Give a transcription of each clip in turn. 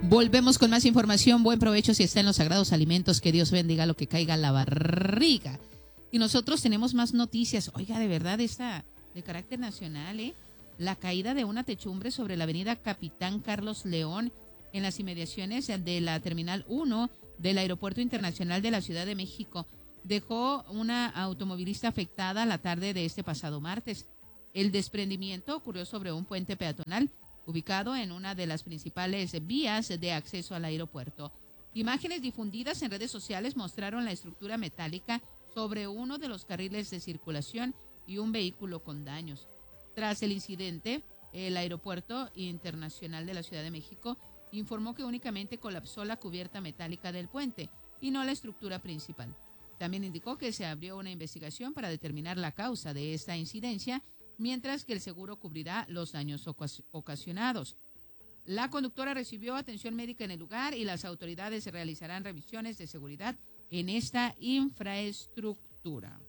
Volvemos con más información. Buen provecho si está en los sagrados alimentos. Que Dios bendiga lo que caiga en la barriga. Y nosotros tenemos más noticias. Oiga, de verdad, esta de carácter nacional, la caída de una techumbre sobre la avenida Capitán Carlos León en las inmediaciones de la Terminal 1 del Aeropuerto Internacional de la Ciudad de México dejó una automovilista afectada la tarde de este pasado martes. El desprendimiento ocurrió sobre un puente peatonal ubicado en una de las principales vías de acceso al aeropuerto. Imágenes difundidas en redes sociales mostraron la estructura metálica sobre uno de los carriles de circulación y un vehículo con daños. Tras el incidente, el Aeropuerto Internacional de la Ciudad de México informó que únicamente colapsó la cubierta metálica del puente y no la estructura principal. También indicó que se abrió una investigación para determinar la causa de esta incidencia, mientras que el seguro cubrirá los daños ocasionados. La conductora recibió atención médica en el lugar y las autoridades realizarán revisiones de seguridad en esta infraestructura.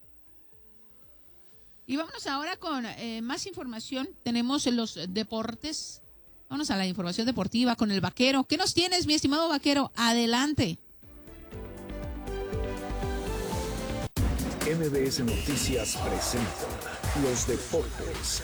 Y vámonos ahora con más información. Tenemos los deportes. Vámonos a la información deportiva con el Vaquero. ¿Qué nos tienes, mi estimado Vaquero? Adelante. MBS Noticias presenta los deportes.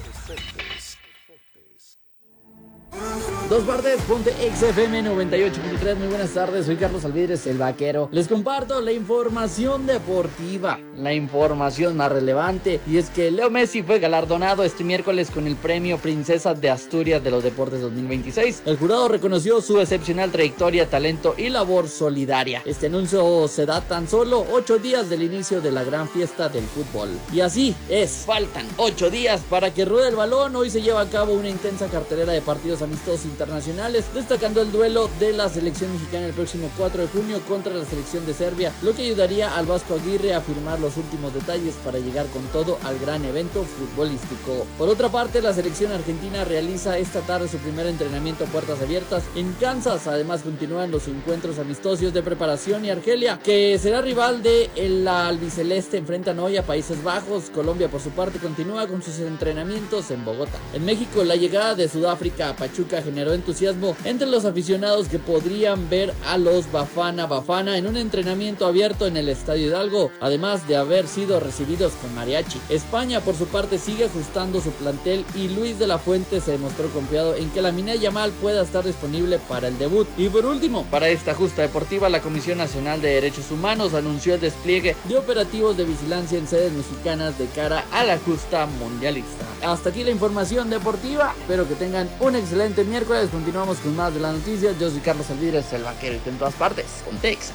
Dos partes, ponte XFM 98.3. Muy buenas tardes, soy Carlos Alvidres, el Vaquero. Les comparto la información deportiva, la información más relevante, y es que Leo Messi fue galardonado este miércoles con el premio Princesa de Asturias de los Deportes 2026. El jurado reconoció su excepcional trayectoria, talento y labor solidaria. Este anuncio se da tan solo 8 días del inicio de la gran fiesta del fútbol. Y así es, faltan 8 días para que ruede el balón. Hoy se lleva a cabo una intensa cartelera de partidos amistosos internacionales, destacando el duelo de la selección mexicana el próximo 4 de junio contra la selección de Serbia, lo que ayudaría al Vasco Aguirre a firmar los últimos detalles para llegar con todo al gran evento futbolístico. Por otra parte, la selección argentina realiza esta tarde su primer entrenamiento a puertas abiertas en Kansas. Además, continúan los encuentros amistosos de preparación, y Argelia, que será rival de la albiceleste, enfrentan hoy a Países Bajos. Colombia, por su parte, continúa con sus entrenamientos en Bogotá. En México, la llegada de Sudáfrica a Pachuca generó entusiasmo entre los aficionados, que podrían ver a los Bafana Bafana en un entrenamiento abierto en el Estadio Hidalgo, además de haber sido recibidos con mariachi. España, por su parte, sigue ajustando su plantel, y Luis de la Fuente se demostró confiado en que Lamine Yamal pueda estar disponible para el debut. Y por último, para esta justa deportiva, la Comisión Nacional de Derechos Humanos anunció el despliegue de operativos de vigilancia en sedes mexicanas de cara a la justa mundialista. Hasta aquí la información deportiva, espero que tengan un excelente miércoles. Continuamos con más de las noticias. Yo soy Carlos Alvidres, el Vaquero, y en todas partes, con Texa.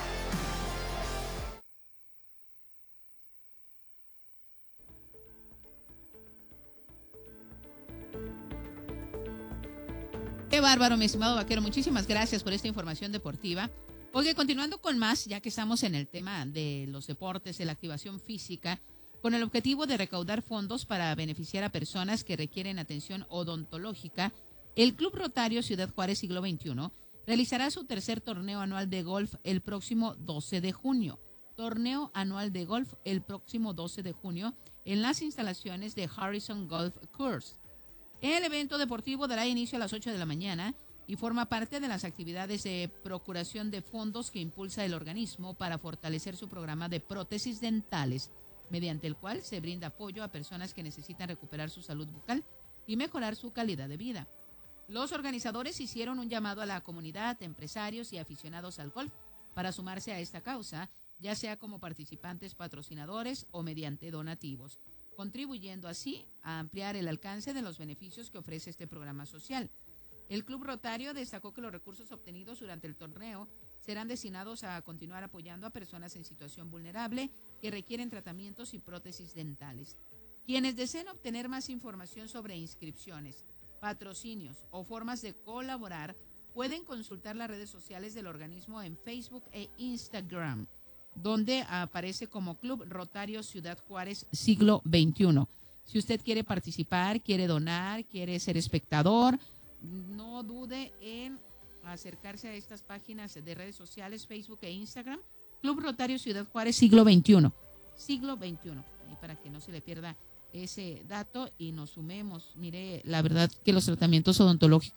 Qué bárbaro, mi estimado Vaquero. Muchísimas gracias por esta información deportiva. Oye, continuando con más, ya que estamos en el tema de los deportes, de la activación física, con el objetivo de recaudar fondos para beneficiar a personas que requieren atención odontológica, el Club Rotario Ciudad Juárez Siglo XXI realizará su tercer torneo anual de golf el próximo 12 de junio. Torneo anual de golf el próximo 12 de junio en las instalaciones de Harrison Golf Course. El evento deportivo dará inicio a las 8 de la mañana y forma parte de las actividades de procuración de fondos que impulsa el organismo para fortalecer su programa de prótesis dentales, mediante el cual se brinda apoyo a personas que necesitan recuperar su salud bucal y mejorar su calidad de vida. Los organizadores hicieron un llamado a la comunidad, empresarios y aficionados al golf para sumarse a esta causa, ya sea como participantes patrocinadores o mediante donativos, contribuyendo así a ampliar el alcance de los beneficios que ofrece este programa social. El Club Rotario destacó que los recursos obtenidos durante el torneo serán destinados a continuar apoyando a personas en situación vulnerable que requieren tratamientos y prótesis dentales. Quienes deseen obtener más información sobre inscripciones, patrocinios o formas de colaborar, pueden consultar las redes sociales del organismo en Facebook e Instagram, donde aparece como Club Rotario Ciudad Juárez Siglo XXI. Si usted quiere participar, quiere donar, quiere ser espectador, no dude en acercarse a estas páginas de redes sociales, Facebook e Instagram, Club Rotario Ciudad Juárez Siglo XXI. Siglo XXI, ahí para que no se le pierda ese dato y nos sumemos. Mire, la verdad que los tratamientos odontológicos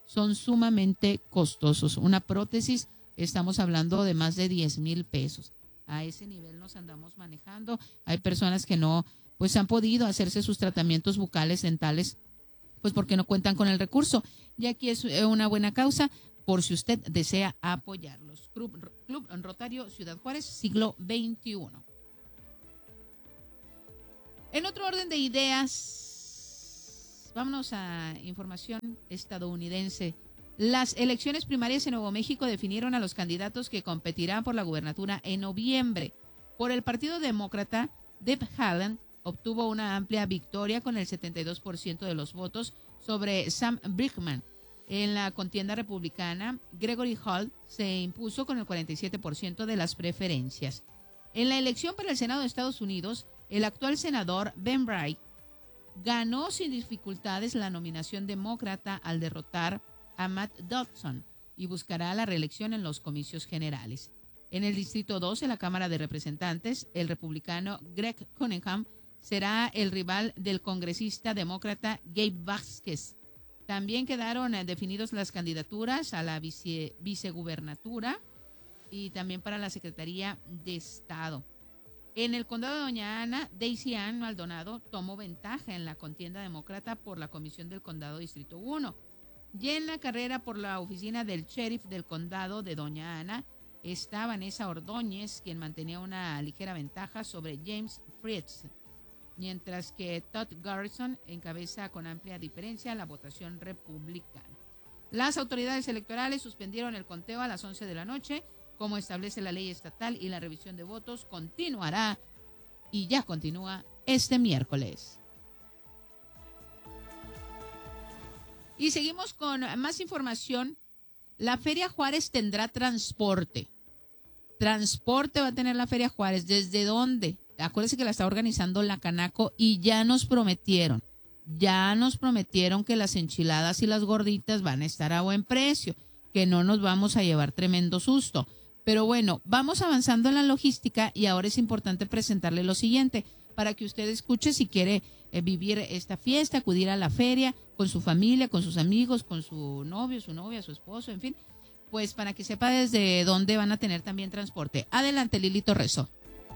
son sumamente costosos. Una prótesis, estamos hablando de más de 10,000 pesos. A ese nivel nos andamos manejando. Hay personas que no, pues han podido hacerse sus tratamientos bucales, dentales, pues porque no cuentan con el recurso. Y aquí es una buena causa por si usted desea apoyarlos. Club Rotario Ciudad Juárez, siglo XXI. En otro orden de ideas, vámonos a información estadounidense. Las elecciones primarias en Nuevo México definieron a los candidatos que competirán por la gubernatura en noviembre. Por el Partido Demócrata, Deb Haaland obtuvo una amplia victoria con el 72% de los votos sobre Sam Brinkman. En la contienda republicana, Gregory Hall se impuso con el 47% de las preferencias. En la elección para el Senado de Estados Unidos, el actual senador Ben Bright ganó sin dificultades la nominación demócrata al derrotar a Matt Dodson y buscará la reelección en los comicios generales. En el Distrito 2 de la Cámara de Representantes, el republicano Greg Cunningham será el rival del congresista demócrata Gabe Vázquez. También quedaron definidos las candidaturas a la vicegubernatura y también para la Secretaría de Estado. En el condado de Doña Ana, Daisy Ann Maldonado tomó ventaja en la contienda demócrata por la Comisión del Condado Distrito 1. Y en la carrera por la oficina del sheriff del condado de Doña Ana está Vanessa Ordóñez, quien mantenía una ligera ventaja sobre James Fritz, mientras que Todd Garrison encabeza con amplia diferencia la votación republicana. Las autoridades electorales suspendieron el conteo a las 11 de la noche, como establece la ley estatal, y la revisión de votos continuará y ya continúa este miércoles. Y seguimos con más información. La Feria Juárez tendrá transporte. Transporte va a tener la Feria Juárez. ¿Desde dónde? Acuérdense que la está organizando la Canaco y ya nos prometieron que las enchiladas y las gorditas van a estar a buen precio, que no nos vamos a llevar tremendo susto. Pero bueno, vamos avanzando en la logística y ahora es importante presentarle lo siguiente, para que usted escuche si quiere vivir esta fiesta, acudir a la feria con su familia, con sus amigos, con su novio, su novia, su esposo, en fin, pues para que sepa desde dónde van a tener también transporte. Adelante, Lili Torreso.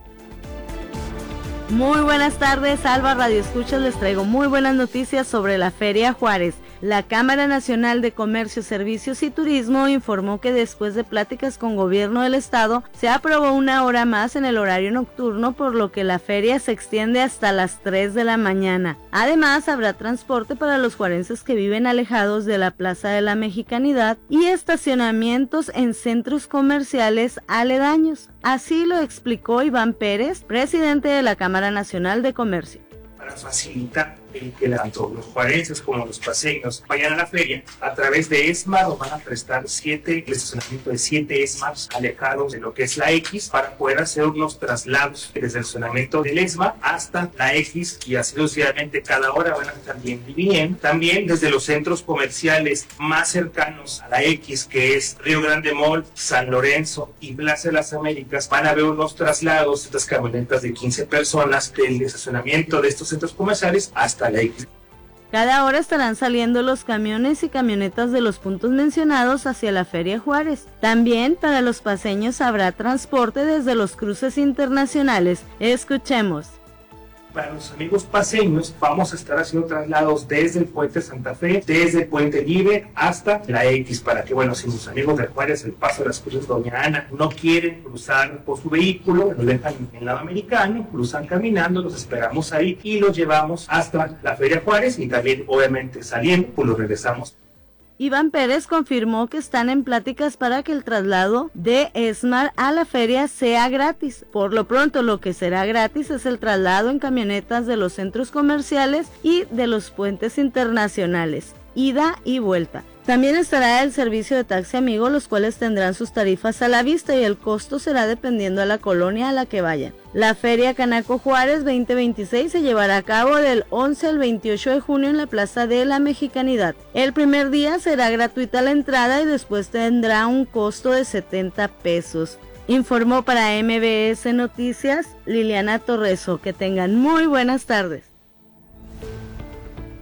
Muy buenas tardes, Alba Radio Escuchas, les traigo muy buenas noticias sobre la Feria Juárez. La Cámara Nacional de Comercio, Servicios y Turismo informó que después de pláticas con Gobierno del Estado, se aprobó una hora más en el horario nocturno, por lo que la feria se extiende hasta las 3 de la mañana. Además, habrá transporte para los juarenses que viven alejados de la Plaza de la Mexicanidad y estacionamientos en centros comerciales aledaños. Así lo explicó Iván Pérez, presidente de la Cámara Nacional de Comercio. Para facilitar que tanto los juarenses como los paseños vayan a la feria, a través de ESMA nos van a prestar el estacionamiento de 7 ESMAs alejados de lo que es la X, para poder hacer unos traslados desde el estacionamiento del ESMA hasta la X, y así sucesivamente cada hora van a estar bien dividiendo. También desde los centros comerciales más cercanos a la X, que es Río Grande Mall, San Lorenzo y Plaza de las Américas, van a haber unos traslados, estas camionetas de 15 personas del estacionamiento de estos centros comerciales hasta la X. Cada hora estarán saliendo los camiones y camionetas de los puntos mencionados hacia la Feria Juárez. También para los paseños habrá transporte desde los cruces internacionales. Escuchemos. Para los amigos paseños vamos a estar haciendo traslados desde el Puente Santa Fe, desde el Puente Libre hasta la X, para que, bueno, si los amigos de Juárez, el Paso de las Cruces Doña Ana, no quieren cruzar por su vehículo, lo dejan en el lado americano, cruzan caminando, los esperamos ahí y los llevamos hasta la Feria Juárez, y también obviamente saliendo, pues los regresamos. Iván Pérez confirmó que están en pláticas para que el traslado de ESMAR a la feria sea gratis. Por lo pronto, lo que será gratis es el traslado en camionetas de los centros comerciales y de los puentes internacionales, ida y vuelta. También estará el servicio de taxi amigo, los cuales tendrán sus tarifas a la vista y el costo será dependiendo a la colonia a la que vayan. La Feria Canaco Juárez 2026 se llevará a cabo del 11 al 28 de junio en la Plaza de la Mexicanidad. El primer día será gratuita la entrada y después tendrá un costo de 70 pesos. Informó para MBS Noticias Liliana Torreso. Que tengan muy buenas tardes.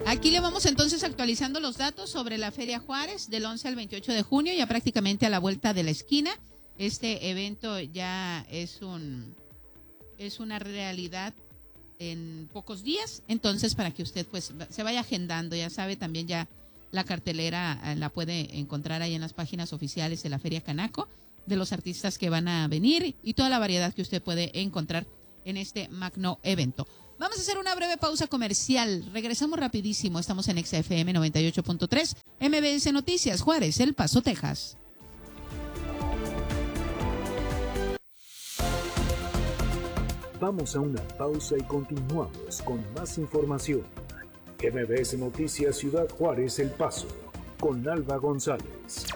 Aquí le vamos entonces actualizando los datos sobre la Feria Juárez del 11 al 28 de junio, ya prácticamente a la vuelta de la esquina. Este evento ya es una realidad en pocos días, entonces para que usted pues se vaya agendando, ya sabe, también ya la cartelera la puede encontrar ahí en las páginas oficiales de la Feria Canaco, de los artistas que van a venir y toda la variedad que usted puede encontrar en este magno evento. Vamos a hacer una breve pausa comercial. Regresamos rapidísimo. Estamos en XFM 98.3, MBS Noticias, Juárez, El Paso, Texas. Vamos a una pausa y continuamos con más información. MBS Noticias Ciudad Juárez, El Paso, con Alba González.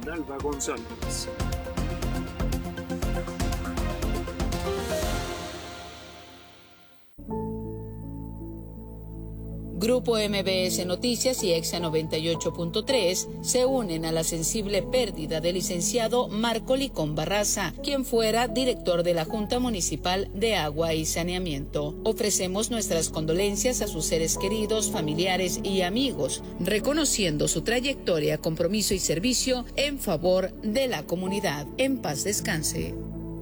Grupo MBS Noticias y EXA 98.3 se unen a la sensible pérdida del licenciado Marco Licón Barraza, quien fuera director de la Junta Municipal de Agua y Saneamiento. Ofrecemos nuestras condolencias a sus seres queridos, familiares y amigos, reconociendo su trayectoria, compromiso y servicio en favor de la comunidad. En paz descanse.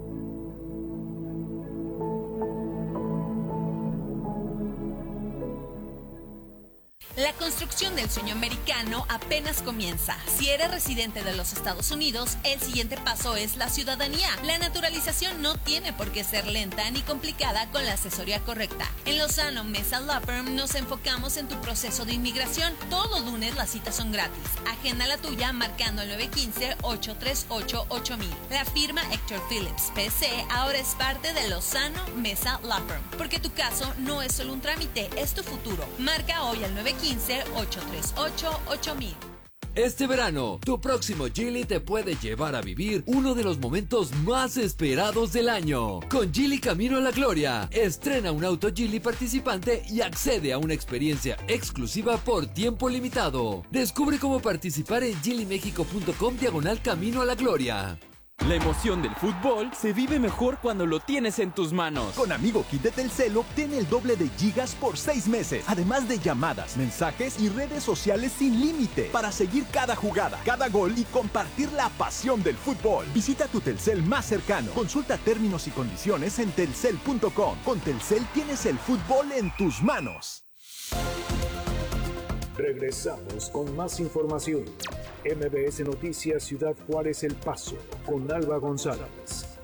La construcción del sueño americano apenas comienza. Si eres residente de los Estados Unidos, el siguiente paso es la ciudadanía. La naturalización no tiene por qué ser lenta ni complicada con la asesoría correcta. En Lozano Mesa Law Firm nos enfocamos en tu proceso de inmigración. Todo lunes las citas son gratis. Agenda la tuya marcando el 915-838-8000. La firma Héctor Phillips PC ahora es parte de Lozano Mesa Law Firm. Porque tu caso no es solo un trámite, es tu futuro. Marca hoy al 915-838-8000. Este verano, tu próximo Geely te puede llevar a vivir uno de los momentos más esperados del año. Con Geely Camino a la Gloria, estrena un auto Geely participante y accede a una experiencia exclusiva por tiempo limitado. Descubre cómo participar en geelymexico.com/Camino a la Gloria. La emoción del fútbol se vive mejor cuando lo tienes en tus manos. Con Amigo Kit de Telcel obtiene el doble de gigas por 6 meses, además de llamadas, mensajes y redes sociales sin límite para seguir cada jugada, cada gol y compartir la pasión del fútbol. Visita tu Telcel más cercano. Consulta términos y condiciones en telcel.com. Con Telcel tienes el fútbol en tus manos. Regresamos con más información. MBS Noticias Ciudad Juárez, El Paso, con Alba González.